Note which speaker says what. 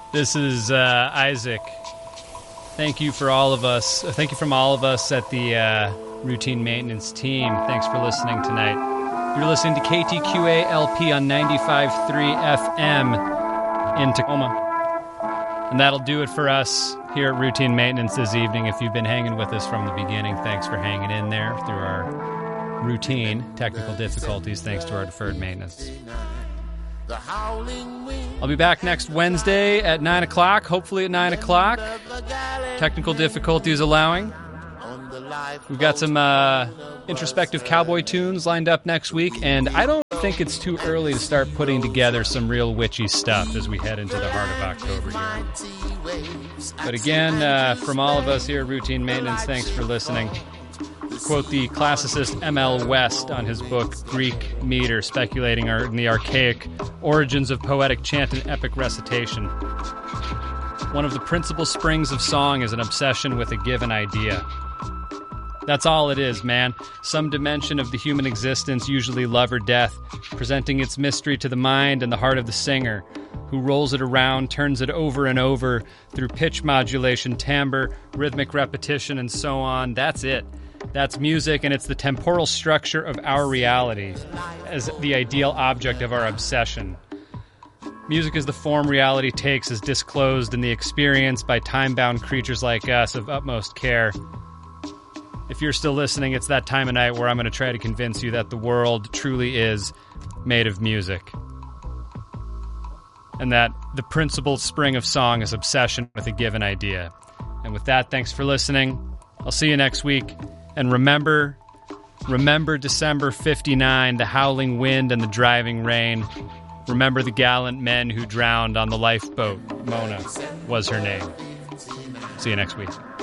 Speaker 1: This is Isaac. Thank you for all of us. Thank you from all of us at the Routine Maintenance team. Thanks for listening tonight. You're listening to KTQA LP on 95.3 FM in Tacoma. And that'll do it for us here at Routine Maintenance this evening. If you've been hanging with us from the beginning, thanks for hanging in there through our routine technical difficulties, thanks to our deferred maintenance. I'll be back next Wednesday at 9 o'clock, hopefully at 9 o'clock. Technical difficulties allowing. We've got some introspective cowboy tunes lined up next week, and I don't think it's too early to start putting together some real witchy stuff as we head into the heart of October here. But again, from all of us here at Routine Maintenance, thanks for listening. Quote the classicist M.L. West on his book Greek Meter, speculating in the archaic origins of poetic chant and epic recitation. One of the principal springs of song is an obsession with a given idea. That's all it is, man. Some dimension of the human existence, usually love or death, presenting its mystery to the mind and the heart of the singer, who rolls it around, turns it over and over through pitch modulation, timbre, rhythmic repetition, and so on. That's it. That's music, and it's the temporal structure of our reality as the ideal object of our obsession. Music is the form reality takes as disclosed in the experience by time-bound creatures like us of utmost care. If you're still listening, it's that time of night where I'm going to try to convince you that the world truly is made of music. And that the principal spring of song is obsession with a given idea. And with that, thanks for listening. I'll see you next week. And remember December 59, the howling wind and the driving rain. Remember the gallant men who drowned on the lifeboat. Mona was her name. See you next week.